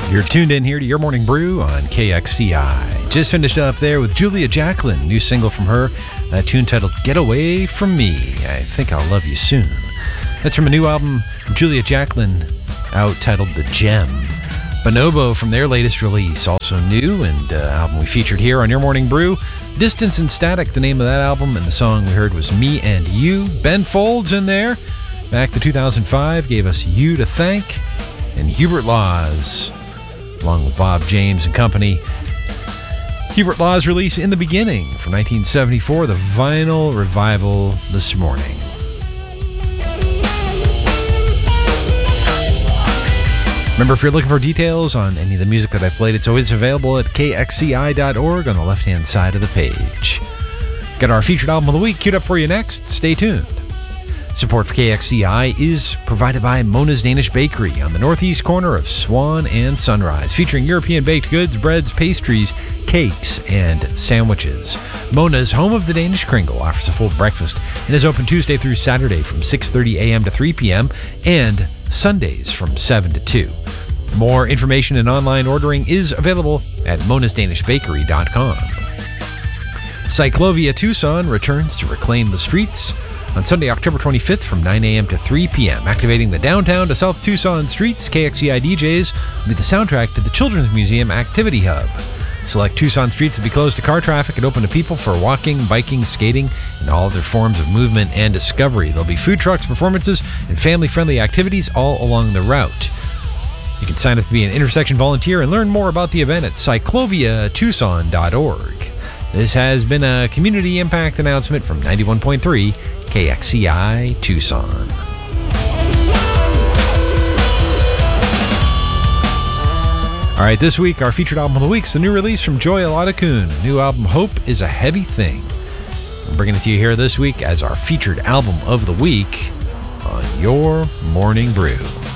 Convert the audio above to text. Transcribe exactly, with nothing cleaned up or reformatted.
You're tuned in here to Your Morning Brew on K X C I. Just finished up there with Julia Jacklin, new single from her, that tune titled Get Away From Me. I Think I'll Love You Soon. That's from a new album, Julia Jacklin, out titled The Gem. Bonobo from their latest release, also new, and uh, album we featured here on Your Morning Brew. Distance and Static, the name of that album, and the song we heard was Me and You. Ben Folds in there, back to two thousand five, gave us You to Thank, and Hubert Laws, along with Bob James and company. Hubert Law's release In the Beginning from nineteen seventy-four, the vinyl revival this morning. Remember, if you're looking for details on any of the music that I've played, it's always available at K X C I dot org on the left-hand side of the page. Got our featured album of the week queued up for you next. Stay tuned. Support for K X C I is provided by Mona's Danish Bakery on the northeast corner of Swan and Sunrise, featuring European baked goods, breads, pastries, cakes, and sandwiches. Mona's, home of the Danish Kringle, offers a full breakfast and is open Tuesday through Saturday from six thirty a.m. to three p.m. and Sundays from seven to two. More information and online ordering is available at monas danish bakery dot com. Cyclovia Tucson returns to reclaim the streets on Sunday, October twenty-fifth from nine a.m. to three p.m. Activating the downtown to South Tucson streets, K X C I D Js will be the soundtrack to the Children's Museum Activity Hub. Select Tucson streets will be closed to car traffic and open to people for walking, biking, skating, and all other forms of movement and discovery. There'll be food trucks, performances, and family-friendly activities all along the route. You can sign up to be an intersection volunteer and learn more about the event at cyclovia tucson dot org. This has been a community impact announcement from ninety-one point three K X C I Tucson. All right, this week, our featured album of the week is the new release from Joy Aladakun. New album, Hope is a Heavy Thing. I'm bringing it to you here this week as our featured album of the week on Your Morning Brew.